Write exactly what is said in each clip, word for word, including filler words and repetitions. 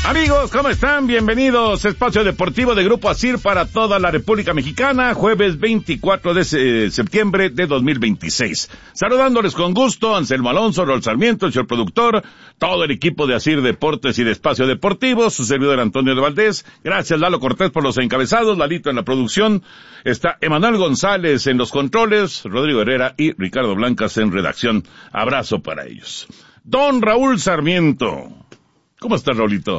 Amigos, ¿cómo están? Bienvenidos a Espacio Deportivo de Grupo Asir para toda la República Mexicana, jueves veinticuatro de septiembre de dos mil veintiséis. Saludándoles con gusto, Anselmo Alonso, Raúl Sarmiento, el señor productor, todo el equipo de Asir Deportes y de Espacio Deportivo, su servidor Antonio de Valdés. Gracias, Lalo Cortés, por los encabezados, Lalito en la producción. Está Emanuel González en los controles, Rodrigo Herrera y Ricardo Blancas en redacción. Abrazo para ellos. Don Raúl Sarmiento. ¿Cómo estás, Raulito?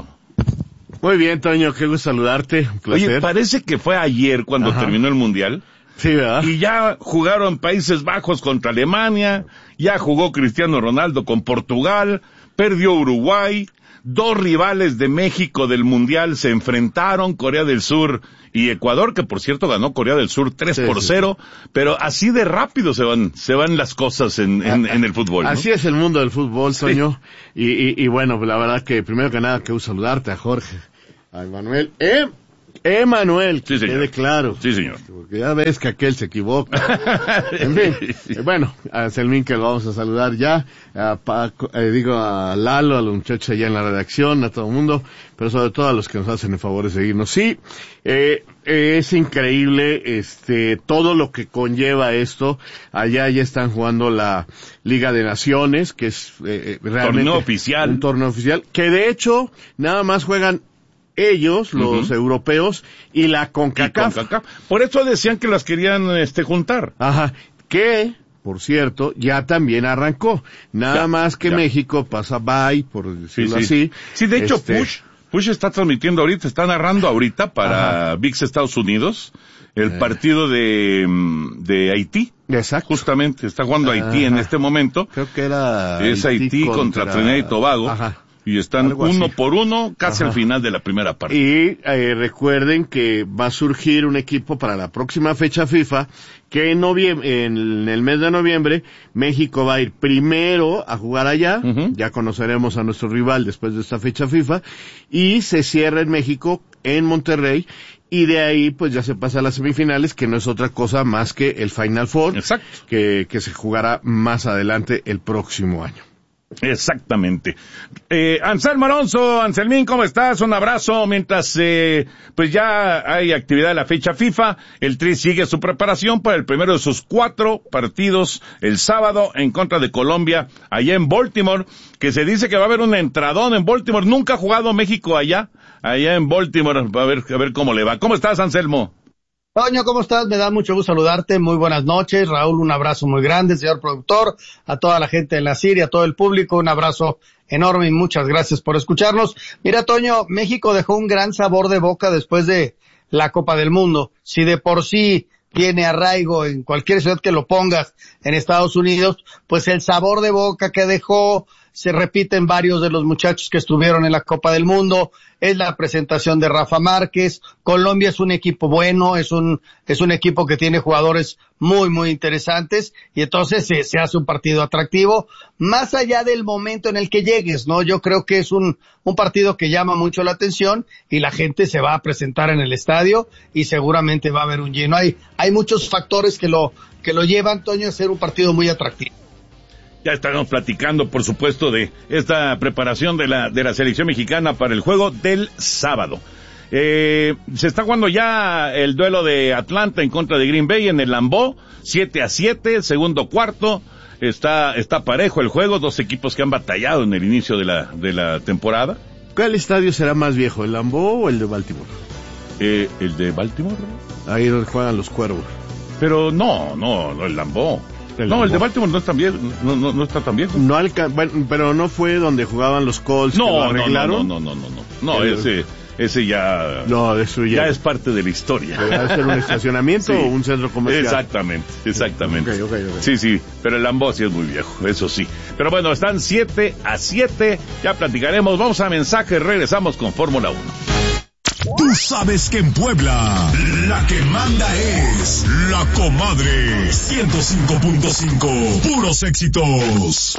Muy bien, Toño, qué gusto saludarte, un placer. Oye, parece que fue ayer cuando Ajá. terminó el Mundial. Sí, ¿verdad? Y ya jugaron Países Bajos contra Alemania, ya jugó Cristiano Ronaldo con Portugal, perdió Uruguay, dos rivales de México del Mundial se enfrentaron, Corea del Sur y Ecuador, que por cierto ganó Corea del Sur tres por cero, sí. Pero así de rápido se van se van las cosas en, en, en el fútbol, ¿no? Así es el mundo del fútbol, Toño. Sí. Y, y, y bueno, la verdad que primero que nada quiero saludarte a Jorge, a Emanuel, eh, Emanuel, que sí, quede claro. Sí, señor. Porque ya ves que aquel se equivoca. En fin, eh, bueno, a Selmín que lo vamos a saludar ya, a Paco, eh, digo a Lalo, a los muchachos allá en la redacción, a todo el mundo, pero sobre todo a los que nos hacen el favor de seguirnos. Sí, eh, eh, es increíble, este, todo lo que conlleva esto. Allá ya están jugando la Liga de Naciones, que es eh, realmente torneo oficial. Un torneo oficial, que de hecho nada más juegan ellos, los uh-huh. europeos, y la CONCACAF. Y CONCACAF. Por eso decían que las querían este juntar. Ajá. Que, por cierto, ya también arrancó. Nada ya, más que ya. México pasa bye, por decirlo sí, sí. así. Sí, de hecho, este... Push, Push está transmitiendo ahorita, está narrando ahorita para Ajá. V I X Estados Unidos el eh. partido de, de Haití. Exacto. Justamente, está jugando Ajá. Haití en este momento. Creo que era Es Haití, Haití contra, contra Trinidad y Tobago. Ajá. Y están Algo uno así. por uno, casi Ajá. al final de la primera parte. Y eh, recuerden que va a surgir un equipo para la próxima fecha FIFA, que en noviembre, en el mes de noviembre, México va a ir primero a jugar allá, uh-huh. ya conoceremos a nuestro rival después de esta fecha FIFA, y se cierra en México, en Monterrey, y de ahí pues ya se pasa a las semifinales, que no es otra cosa más que el Final Four, Exacto. que, que se jugará más adelante el próximo año. Exactamente. Eh, Anselmo Alonso, Anselmín, ¿cómo estás? Un abrazo. Mientras, eh, pues ya hay actividad de la fecha FIFA, el Tri sigue su preparación para el primero de sus cuatro partidos el sábado en contra de Colombia, allá en Baltimore, que se dice que va a haber un entradón en Baltimore. Nunca ha jugado México allá, allá en Baltimore, a ver, a ver cómo le va. ¿Cómo estás, Anselmo? Toño, ¿cómo estás? Me da mucho gusto saludarte. Muy buenas noches. Raúl, un abrazo muy grande, señor productor, a toda la gente en la Siria, a todo el público, un abrazo enorme y muchas gracias por escucharnos. Mira, Toño, México dejó un gran sabor de boca después de la Copa del Mundo. Si de por sí tiene arraigo en cualquier ciudad que lo pongas en Estados Unidos, pues el sabor de boca que dejó se repite en varios de los muchachos que estuvieron en la Copa del Mundo. Es la presentación de Rafa Márquez. Colombia es un equipo bueno, es un es un equipo que tiene jugadores muy, muy interesantes, y entonces se, se hace un partido atractivo, más allá del momento en el que llegues, ¿no? Yo creo que es un un partido que llama mucho la atención, y la gente se va a presentar en el estadio, y seguramente va a haber un lleno. Hay hay muchos factores que lo que lo llevan, Toño, a ser un partido muy atractivo. Ya estaremos platicando, por supuesto, de esta preparación de la de la selección mexicana para el juego del sábado. Eh, se está jugando ya el duelo de Atlanta en contra de Green Bay en el Lambeau, siete a siete, segundo cuarto. Está está parejo el juego, dos equipos que han batallado en el inicio de la de la temporada. ¿Cuál estadio será más viejo, el Lambeau o el de Baltimore? Eh, ¿El de Baltimore? Ahí donde juegan los Cuervos. Pero no, no, no el Lambeau. El no, Lambeau. El de Baltimore no está bien, no, no, no está tan viejo. No alca- bueno, pero no fue donde jugaban los Colts. No, que lo arreglaron. no, no, no, no, no, no, no, el, ese, ese ya, no, eso ya, ya es parte de la historia. ¿Debe ser un estacionamiento sí, o un centro comercial? Exactamente, exactamente. Okay, okay, okay. Sí, sí, pero el Lambeau sí es muy viejo, eso sí. Pero bueno, están siete a siete, ya platicaremos, vamos a mensajes, regresamos con Fórmula uno. Tú sabes que en Puebla la que manda es La Comadre ciento cinco punto cinco, puros éxitos.